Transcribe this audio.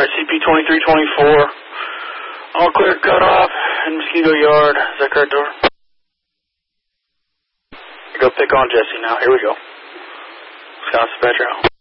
Alright, CP2324. All clear cutoff in Mosquito Yard. Is that correct, door? Go pick on Jesse now. Here we go. Scott Dispatcher out.